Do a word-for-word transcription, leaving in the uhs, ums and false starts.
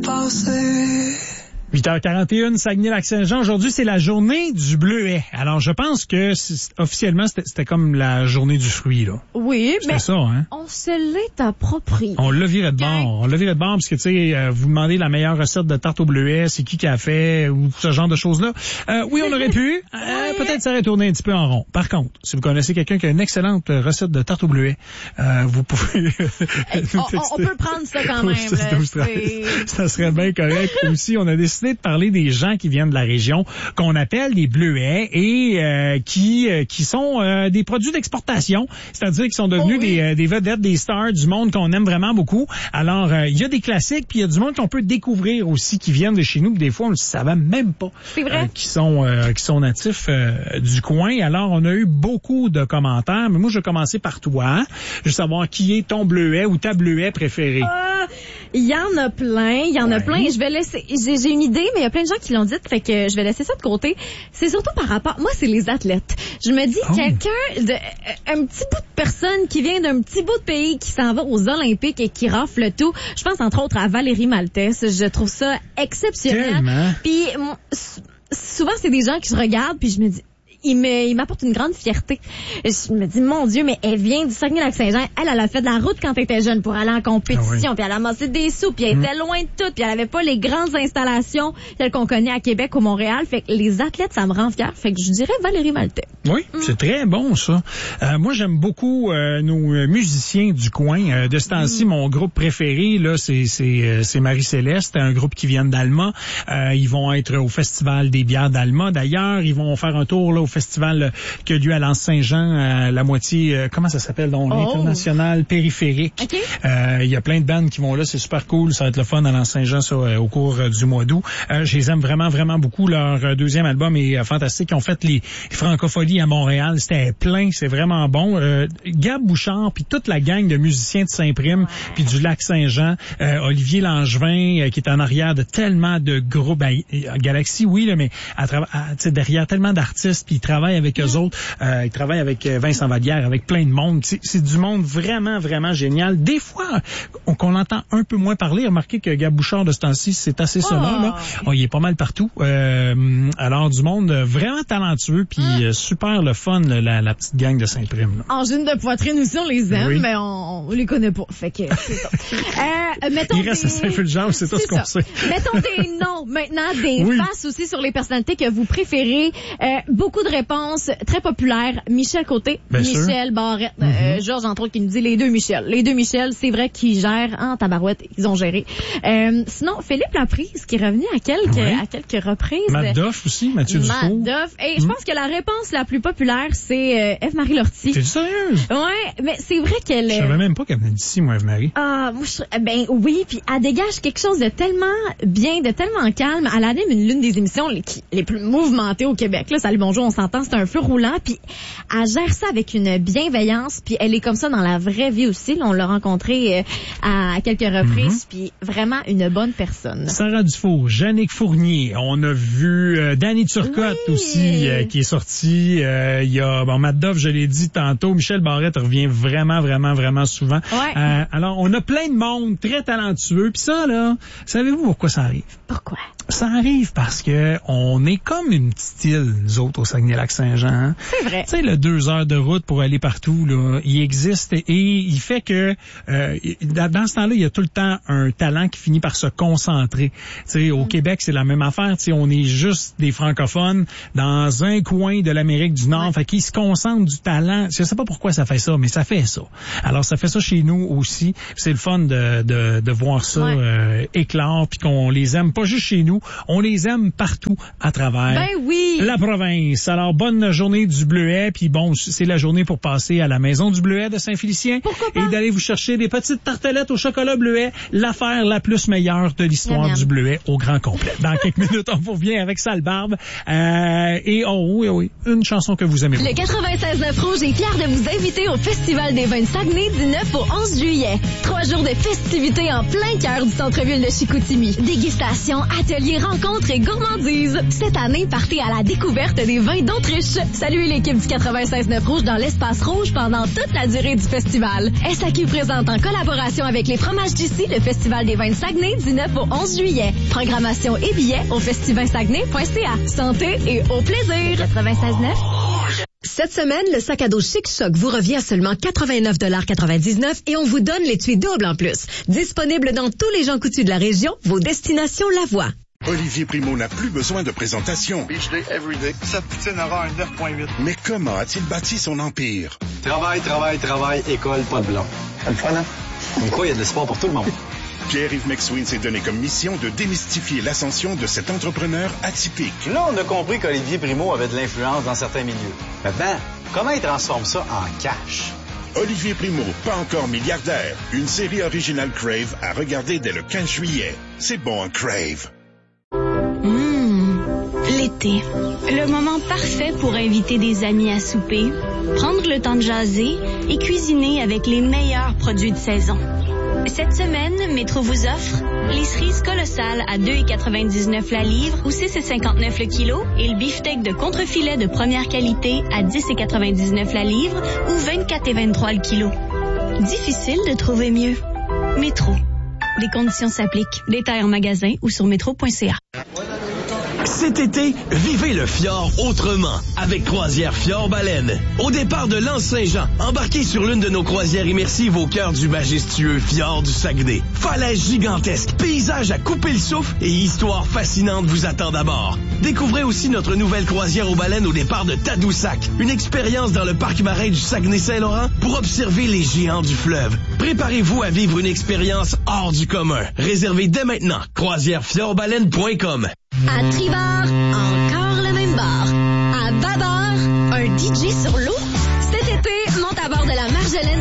passer. huit heures quarante et une, Saguenay-Lac-Saint-Jean. Aujourd'hui, c'est la journée du bleuet. Alors, je pense que officiellement, c'était, c'était comme la journée du fruit, là. Oui, c'était mais ça, hein? on se l'est approprié. On l'a viré de bord. On l'a viré de bord parce que, tu sais, euh, vous demandez la meilleure recette de tarte au bleuet, c'est qui qui a fait, ou ce genre de choses-là. Euh, oui, on aurait pu. Euh, oui. Peut-être ça aurait tourné un petit peu en rond. Par contre, si vous connaissez quelqu'un qui a une excellente recette de tarte au bleuet, euh, vous pouvez... on, on, on peut prendre ça quand même. Là, ça serait bien correct. Aussi, on a décidé de parler des gens qui viennent de la région, qu'on appelle des bleuets et euh, qui euh, qui sont euh, des produits d'exportation, c'est-à-dire qui sont devenus oh oui. des, euh, des vedettes, des stars du monde qu'on aime vraiment beaucoup. Alors, il euh, y a des classiques, puis il y a du monde qu'on peut découvrir aussi, qui viennent de chez nous, puis des fois, on ne le savait même pas. C'est vrai. Euh, qui sont euh, qui sont natifs euh, du coin. Alors, on a eu beaucoup de commentaires, mais moi, je vais commencer par toi. Je veux savoir qui est ton bleuet ou ta bleuet préférée. Il euh, y en a plein, il y en ouais. a plein. Je vais laisser, j'ai, j'ai une idée, mais il y a plein de gens qui l'ont dit, fait que je vais laisser ça de côté. C'est surtout par rapport, moi, c'est les athlètes. Je me dis, oh. quelqu'un de, un petit bout de personne qui vient d'un petit bout de pays qui s'en va aux Olympiques et qui rafle le tout. Je pense entre autres à Valérie Maltès. Je trouve ça exceptionnel. Tellement. Puis, souvent, c'est des gens qui se regardent, puis je me dis, il me, il m'apporte une grande fierté. Je me dis, mon Dieu, mais elle vient du Saguenay-Lac-Saint-Jean. Elle, elle a fait de la route quand elle était jeune pour aller en compétition, ah oui. puis elle a amassé des sous, puis elle mmh. était loin de tout, puis elle avait pas les grandes installations telles qu'on connaît à Québec ou Montréal. Fait que les athlètes, ça me rend fière. Fait que je dirais Valérie Maltais. Oui, mmh. c'est très bon, ça. Euh, moi, j'aime beaucoup euh, nos musiciens du coin. Euh, de ce temps-ci, mmh. mon groupe préféré, là, c'est, c'est, c'est Marie-Céleste, un groupe qui vient d'Alma. Euh, ils vont être au Festival des bières d'Alma. D'ailleurs, ils vont faire un tour, là, au festival qui a lieu à l'Anse-Saint-Jean, à la moitié, euh, comment ça s'appelle, donc, oh. l'international périphérique. Okay. Euh, il y a plein de bandes qui vont là, c'est super cool, ça va être le fun à l'Anse-Saint-Jean, ça, euh, au cours euh, du mois d'août. Euh, je les aime vraiment, vraiment beaucoup. Leur euh, deuxième album est euh, fantastique. Ils ont fait les Francopholies à Montréal, c'était plein, c'est vraiment bon. Euh, Gab Bouchard, puis toute la gang de musiciens de Saint-Prime, ouais. puis du Lac-Saint-Jean, euh, Olivier Langevin, euh, qui est en arrière de tellement de groupes, ben, Galaxy, oui, là, mais à travers, derrière tellement d'artistes, puis ils travaillent avec eux autres. Euh, ils travaillent avec Vincent Vallière, avec plein de monde. C'est, c'est du monde vraiment, vraiment génial. Des fois, on, qu'on entend un peu moins parler. Remarquez que Gab Bouchard, de ce temps-ci, c'est assez sonore. Oh. Là. Oh, il est pas mal partout. Euh, alors, du monde vraiment talentueux, puis mm. super le fun, la, la petite gang de Saint-Prime. Là. Angine de poitrine aussi, on les aime, oui. mais on, on les connaît pas. Fait que c'est ça. euh, mettons il reste des... à Saint-Fulgence, c'est, c'est tout ce qu'on sait. Mettons des noms maintenant, des oui. faces aussi sur les personnalités que vous préférez. Euh, beaucoup de réponses très populaires. Michel Côté, Bien Michel sûr. Barrette, mm-hmm. euh, Georges entre autres qui nous dit les deux Michel. Les deux Michel, c'est vrai qu'ils gèrent en tabarouette, ils ont géré. Euh, sinon, Philippe Laprise qui est revenu à quelques oui. à quelques reprises. Matt Doff aussi, Mathieu Dufour. Matt Doff. Et mm. je pense que la réponse la plus populaire, c'est euh, Ève-Marie Lortie. T'es sérieuse? Ouais, mais c'est vrai qu'elle... Je savais même pas qu'elle venait d'ici, moi, Ève-Marie. Ah, moi, je... ben oui, puis elle dégage quelque chose de tellement bien, de tellement calme. Elle anime une l'une des émissions les, les plus mouvementées au Québec. Là, salut, bonjour, on s'entend, c'est un feu roulant, puis elle gère ça avec une bienveillance, puis elle est comme ça dans la vraie vie aussi. Là, on l'a rencontrée euh, à quelques reprises, mm-hmm. puis vraiment une bonne personne. Sarah Dufour, Jannick Fournier, on a vu euh, Danny Turcotte oui. aussi euh, qui est sorti. Euh, il y a bon Matt Doff, je l'ai dit tantôt, Michel Barrette revient vraiment, vraiment, vraiment souvent. Ouais. Euh, alors, on a plein de monde très talentueux, puis ça, là, savez-vous pourquoi ça arrive? Pourquoi? Ça arrive parce que on est comme une petite île, nous autres, au Saguenay-Lac-Saint-Jean. Hein? C'est vrai. Tu sais, le deux heures de route pour aller partout, là, il existe et il fait que euh, dans ce temps-là, il y a tout le temps un talent qui finit par se concentrer. Tu sais, au mm. Québec, c'est la même affaire. Tu sais, on est juste des francophones dans un coin de l'Amérique du Nord. Ouais. Fait qu'ils se concentrent du talent. Je sais pas pourquoi ça fait ça, mais ça fait ça. Alors, ça fait ça chez nous aussi. C'est le fun de, de, de voir ça ouais. euh, éclore puis qu'on les aime pas juste chez nous. On les aime partout à travers ben oui. la province. Alors, bonne journée du Bleuet. Puis bon, c'est la journée pour passer à la maison du Bleuet de Saint-Félicien et d'aller vous chercher des petites tartelettes au chocolat Bleuet, l'affaire la plus meilleure de l'histoire miam, miam. du Bleuet au grand complet. Dans quelques minutes, on vous revient avec Sale Barbe. Euh, et oh oui, oui, une chanson que vous aimez. Le quatre-vingt-seize neuf Rouge est fier de vous inviter au Festival des vins de Saguenay du neuf au onze juillet. Trois jours de festivités en plein cœur du centre-ville de Chicoutimi. Dégustation, ateliers, ateliers, rencontres et gourmandises. Cette année, partez à la découverte des vins d'Autriche. Saluez l'équipe du quatre-vingt-seize neuf Rouge dans l'espace rouge pendant toute la durée du festival. S A Q présente en collaboration avec les fromages d'ici le Festival des vins de Saguenay du neuf au onze juillet. Programmation et billets au festival saguenay point c a. Santé et au plaisir. quatre-vingt-seize neuf Cette semaine, le sac à dos Chic Choc vous revient à seulement quatre-vingt-neuf quatre-vingt-dix-neuf et on vous donne l'étui double en plus. Disponible dans tous les Jean Coutu de la région, vos destinations Lavoie. Olivier Primo n'a plus besoin de présentation. Beach day, everyday. Cette poutine aura un neuf virgule huit. Mais comment a-t-il bâti son empire? Travail, travail, travail, école, pas de blanc. C'est le fun, hein? Comme quoi, il y a de l'espoir pour tout le monde. Pierre-Yves McSween s'est donné comme mission de démystifier l'ascension de cet entrepreneur atypique. Là, on a compris qu'Olivier Primo avait de l'influence dans certains milieux. Maintenant, comment il transforme ça en cash? Olivier Primo, pas encore milliardaire. Une série originale Crave à regarder dès le quinze juillet. C'est bon, un Crave. Mmh, l'été. Le moment parfait pour inviter des amis à souper, prendre le temps de jaser et cuisiner avec les meilleurs produits de saison. Cette semaine, Métro vous offre les cerises colossales à deux quatre-vingt-dix-neuf la livre ou six cinquante-neuf le kilo et le beefsteak de contrefilet de première qualité à dix quatre-vingt-dix-neuf la livre ou vingt-quatre vingt-trois le kilo. Difficile de trouver mieux. Métro. Des conditions s'appliquent. Détails en magasin ou sur métro point c a. Cet été, vivez le fjord autrement avec Croisière Fjord Baleine. Au départ de l'Anse-Saint-Jean, embarquez sur l'une de nos croisières immersives au cœur du majestueux fjord du Saguenay. Falaises gigantesques, paysages à couper le souffle et histoires fascinantes vous attendent à bord. Découvrez aussi notre nouvelle croisière aux baleines au départ de Tadoussac, une expérience dans le parc marin du Saguenay-Saint-Laurent pour observer les géants du fleuve. Préparez-vous à vivre une expérience hors du commun. Réservez dès maintenant croisière fjord baleine point com. À tribord, encore le même bar. À bâbord, un D J